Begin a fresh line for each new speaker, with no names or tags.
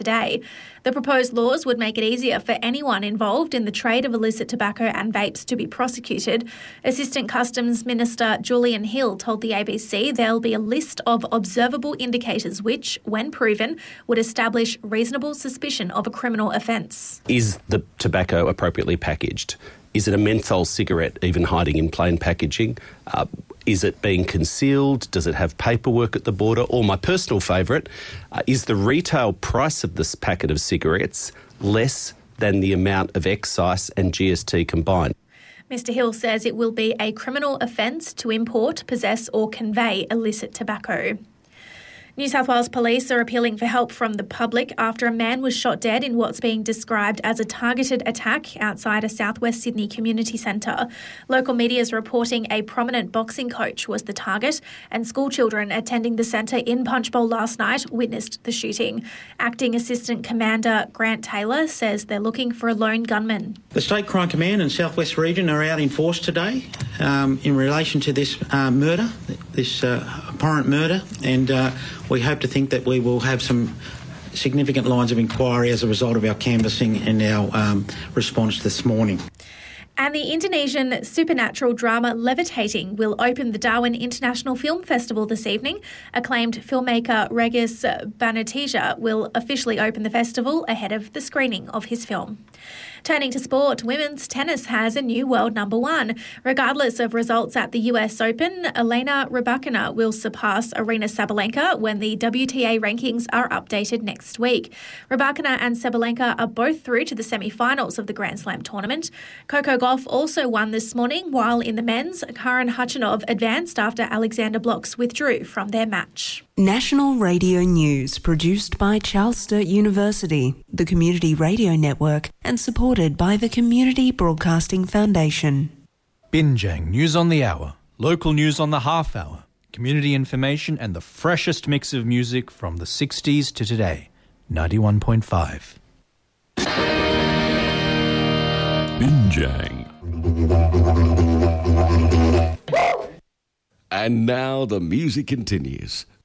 today. The proposed laws would make it easier for anyone involved in the trade of illicit tobacco and vapes to be prosecuted. Assistant Customs Minister Julian Hill told the ABC there'll be a list of observable indicators which, when proven, would establish reasonable suspicion of a criminal offence.
Is the tobacco appropriately packaged? Is it a menthol cigarette even hiding in plain packaging? Is it being concealed? Does it have paperwork at the border? Or my personal favourite, is the retail price of this packet of cigarettes less than the amount of excise and GST combined?
Mr Hill says it will be a criminal offence to import, possess or convey illicit tobacco. New South Wales Police are appealing for help from the public after a man was shot dead in what's being described as a targeted attack outside a southwest Sydney community centre. Local media is reporting a prominent boxing coach was the target, and school children attending the centre in Punchbowl last night witnessed the shooting. Acting Assistant Commander Grant Taylor says they're looking for a lone gunman.
The State Crime Command and Southwest Region are out in force today in relation to this murder, this abhorrent murder, and we hope to think that we will have some significant lines of inquiry as a result of our canvassing and our response this morning.
And the Indonesian supernatural drama Levitating will open the Darwin International Film Festival this evening. Acclaimed filmmaker Regis Banatija will officially open the festival ahead of the screening of his film. Turning to sport, women's tennis has a new world number one. Regardless of results at the US Open, Elena Rybakina will surpass Aryna Sabalenka when the WTA rankings are updated next week. Rybakina and Sabalenka are both through to the semi-finals of the Grand Slam tournament. Coco Gauff also won this morning, while in the men's, Karen Khachanov advanced after Alexander Blocks withdrew from their match.
National Radio News, produced by Charles Sturt University, the Community Radio Network, and supported by the Community Broadcasting Foundation.
Binjang News on the Hour, local news on the half hour, community information and the freshest mix of music from the 60s to today. 91.5.
Binjang. And now the music continues